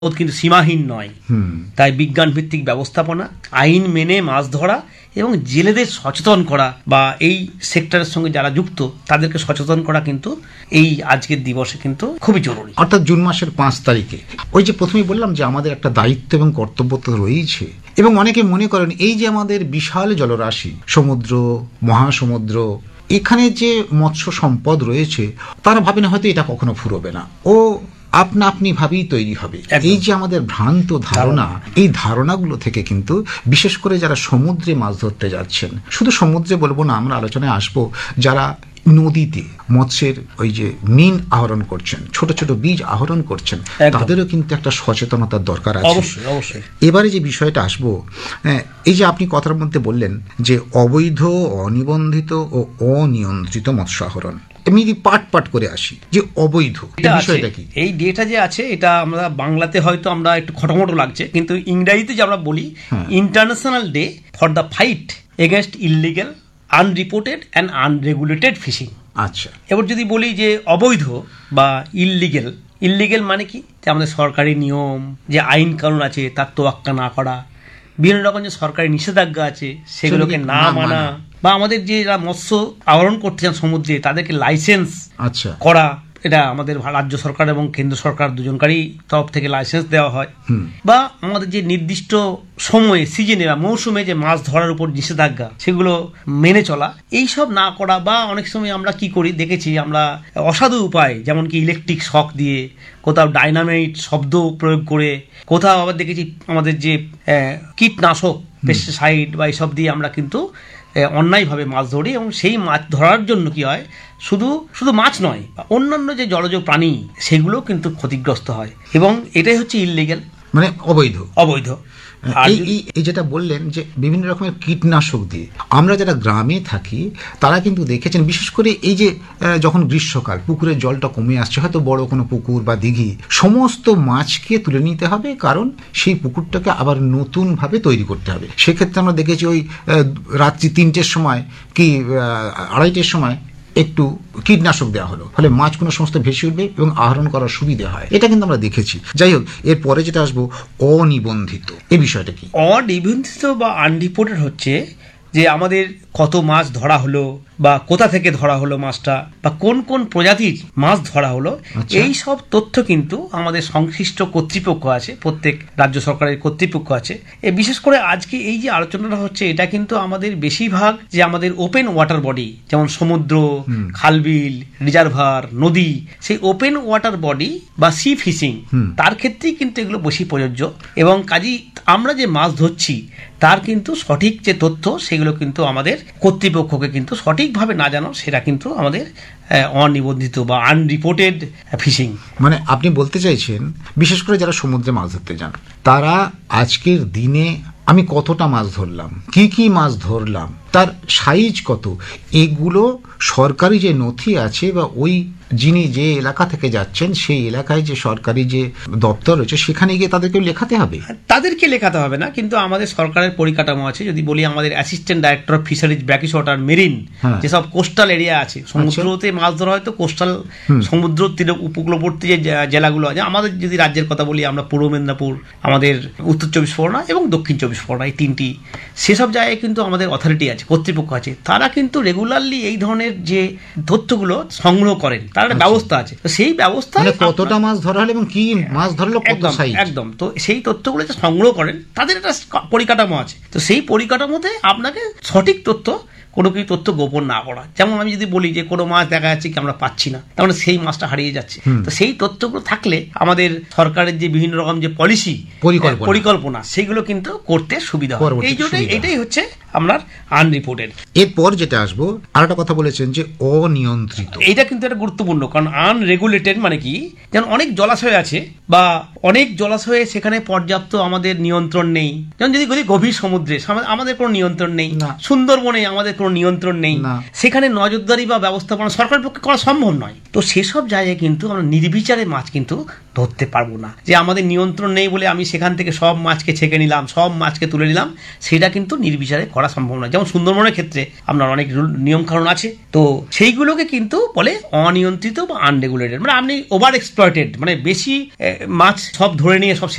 কিন্তু সীমাহীন নয়। তাই বিজ্ঞান ভিত্তিক ব্যবস্থাপনা, আইন মেনে মাছ ধরা এবং জেলেদের সচেতন করা বা এই সেক্টরের সঙ্গে যারা যুক্ত তাদেরকে সচেতন করা কিন্তু এই আজকের দিবসে কিন্তু খুবই জরুরি। অর্থাৎ জুন মাসের 5 তারিখে ওই যে প্রথমেই বললাম যে আমাদের একটা দায়িত্ব এবং কর্তব্য তো রয়েছে, এবং অনেকে মনে করেন এই যে আমাদের বিশাল জলরাশি, সমুদ্র, মহাসমুদ্র, এখানে যে মৎস্য সম্পদ রয়েছে, তারা ভাবেন হয়তো এটা কখনো ফুরোবে না, ও আপনা আপনি ভাবেই তৈরি হবে। এই যে আমাদের ভ্রান্ত ধারণা, এই ধারণাগুলো থেকে কিন্তু বিশেষ করে যারা সমুদ্রে মাছ ধরতে যাচ্ছেন, শুধু সমুদ্রে বলবো না, আমরা আলোচনায় আসবো যারা নদীতে মৎস্যের ওই যে মিন আহরণ করছেন, ছোট ছোট বীজ আহরণ করছেন, তাদেরও কিন্তু একটা সচেতনতার দরকার আছে। অবশ্যই। এবারে যে বিষয়টা আসবো, এই যে আপনি কথার মধ্যে বললেন যে অবৈধ, অনিবন্ধিত ও অনিয়ন্ত্রিত মৎস্য আহরণ, আমি পাট করে আসি যে অবৈধ বিষয়টা কি। এই ডেটা যে আছে এটা আমরা বাংলাতে হয়তো আমরা একটু খটোমটো লাগছে, কিন্তু ইংরেজিতে যে আমরা বলি international day for the fight against illegal, unreported and unregulated fishing. আচ্ছা, এবার যদি বলি যে অবৈধ বা ইললিগেল মানে কি, যে আমাদের সরকারি নিয়ম, যে আইন কানুন আছে তার তোয়াক্কা না করা, বিভিন্ন রকম যে সরকারি নিষেধাজ্ঞা আছে সেগুলোকে না মানা, বা আমাদের যে মৎস্য আহরণ করতে চান সমুদ্রে তাদেরকে লাইসেন্স করা, এটা আমাদের রাজ্য সরকার এবং কেন্দ্র সরকার দুজনকারই তরফ থেকে লাইসেন্স দেওয়া হয়, বা আমাদের যে নির্দিষ্ট সময়ে, সিজনে বা মৌসুমে যে মাছ ধরার উপর নিষেধাজ্ঞা সেগুলো মেনে চলা, এইসব না করা, বা অনেক সময় আমরা কি করি দেখেছি আমরা অসাধু উপায়, যেমন কি ইলেকট্রিক শক দিয়ে, কোথাও ডাইনামাইট শব্দ প্রয়োগ করে, কোথাও আবার দেখেছি আমাদের যে কীটনাশক, পেস্টিসাইড বা এইসব দিয়ে আমরা কিন্তু অন্যায়ভাবে মাছ ধরি, এবং সেই মাছ ধরার জন্য কি হয়, শুধু মাছ নয়, অন্যান্য যে জলজ প্রাণী সেগুলো কিন্তু ক্ষতিগ্রস্ত হয়, এবং এটাই হচ্ছে ইললিগ্যাল, মানে অবৈধ। এই যেটা বললেন যে বিভিন্ন রকমের কীটনাশক দিয়ে, আমরা যারা গ্রামে থাকি তারা কিন্তু দেখেছেন, বিশেষ করে এই যে যখন গ্রীষ্মকাল, পুকুরের জলটা কমে আসছে, হয়তো বড় কোনো পুকুর বা দিঘি, সমস্ত মাছকে তুলে নিতে হবে, কারণ সেই পুকুরটাকে আবার নতুনভাবে তৈরি করতে হবে। সেক্ষেত্রে আমরা দেখেছি ওই রাত্রি 3টের সময় কি 2:30-র সময় একটু কীটনাশক দেওয়া হলো, ফলে মাছগুলো সমস্ত ভেসে উঠবে এবং আহরণ করার সুবিধা হয়, এটা কিন্তু আমরা দেখেছি। যাই হোক, এরপরে যেটা আসবো অনিবন্ধিত, এই বিষয়টা কি? অনিবন্ধিত বা আনরিপোর্টেড হচ্ছে যে আমাদের কত মাছ ধরা হলো, বা কোথা থেকে ধরা হলো মাছটা, বা কোন কোন প্রজাতির মাছ ধরা হলো, এই সব তথ্য কিন্তু আমাদের সংশ্লিষ্ট কর্তৃপক্ষ আছে, প্রত্যেক রাজ্য সরকারের কর্তৃপক্ষ আছে। বিশেষ করে আজকে এই যে আলোচনাটা হচ্ছে, এটা কিন্তু আমাদের বেশিরভাগ যে আমাদের ওপেন ওয়াটার বডি, যেমন সমুদ্র, খালবিল, রিজার্ভার, নদী, সেই ওপেন ওয়াটার বডি বা সি ফিশিং, তার ক্ষেত্রেই কিন্তু এগুলো বেশি প্রযোজ্য, এবং কাজেই আমরা যে মাছ ধরছি তার কিন্তু সঠিক যে তথ্য সেগুলো কিন্তু আমাদের কর্তৃপক্ষকে কিন্তু সঠিকভাবে না জানো, সেটা কিন্তু আমাদের অনিবন্ধিত বা আনরিপোর্টেড ফিশিং। মানে আপনি বলতে চাইছেন বিশেষ করে যারা সমুদ্রে মাছ ধরতে যান, তারা আজকের দিনে আমি কতটা মাছ ধরলাম, কি মাছ ধরলাম, তার সাইজ কত, এগুলো সরকারি যে নথি আছে বা ওই যিনি যে এলাকা থেকে যাচ্ছেন সেই এলাকায় যে সরকারি যে দপ্তর রয়েছে সেখানে গিয়ে তাদেরকে লেখাতে হবে। তাদেরকে লেখাতে হবে না, কিন্তু আমাদের সরকারের পরিকাঠামো আছে। যদি বলি আমাদের assistant director of fisheries, brackish water, marine, যেসব কোস্টাল এরিয়া আছে, সমুদ্রতে মাছ ধরা হয়তো কোস্টাল সমুদ্র তীরে উপকূলবর্তী যে জেলাগুলো আছে, আমাদের যদি রাজ্যের কথা বলি, আমরা পূর্ব মেদিনীপুর, আমাদের উত্তর 24 পরগনা এবং দক্ষিণ 24 পরগনা, এই তিনটি, সেসব জায়গায় কিন্তু আমাদের অথরিটি আছে, কর্তৃপক্ষ আছে, তারা কিন্তু রেগুলারলি এই ধরনের যে তথ্যগুলো সংগ্রহ করেন, তার একটা ব্যবস্থা আছে। তো সেই ব্যবস্থা, কতটা মাছ ধরা হলো এবং কি মাছ ধরলো, একদম, তো সেই তথ্যগুলো যে সংগ্রহ করেন তাদের একটা পরিকাঠামো আছে। তো সেই পরিকাঠামোতে আপনাকে সঠিক তথ্য, কোনো কিছু তথ্য গোপন না করা। যেমন আমি যদি বলি যে কোনো মাছ দেখা যাচ্ছে কি আমরা পাচ্ছি না, তার মানে সেই মাছটা হারিয়ে যাচ্ছে। তো সেই তথ্যগুলো থাকলে আমাদের সরকারের যে বিভিন্ন রকম যে পলিসি, পরিকল্পনা, সেগুলো কিন্তু করতে সুবিধা হয়। এই জন্যই এটাই হচ্ছে আপনার আনরিপোর্টেড। এরপর যেটা আসবো, আর একটা কথা বলেছেন যে অনিয়ন্ত্রিত, এইটা কিন্তু একটা গুরুত্বপূর্ণ, কারণ আনরেগুলেটেড মানে কি, যেমন অনেক জলাশয় আছে বা অনেক জলাশয়ে সেখানে পর্যাপ্ত আমাদের নিয়ন্ত্রণ নেই। যেমন যদি বলি গভীর সমুদ্রে আমাদের কোনো নিয়ন্ত্রণ নেই, সুন্দরবনে আমাদের কোনো নিয়ন্ত্রণ নেই, সেখানে নজরদারি বা ব্যবস্থাপনা সরকারের পক্ষে করা সম্ভব নয়। তো সেসব জায়গায় কিন্তু আমরা নির্বিচারে মাছ কিন্তু ধরতে পারবো না। যে আমাদের নিয়ন্ত্রণ নেই বলে আমি সেখান থেকে সব মাছকে ছেঁকে নিলাম, সব মাছকে তুলে নিলাম, সেটা কিন্তু নির্বিচারে করা সম্ভব নয়। যেমন সুন্দরবনের ক্ষেত্রে আপনার অনেক নিয়মকানুন আছে, তো সেইগুলোকে কিন্তু বলে অনিয়ন্ত্রিত বা আনরেগুলেটেড, মানে আপনি ওভার এক্সপ্লয়েটেড, মানে বেশি মাছ সব ধরে নিয়ে সব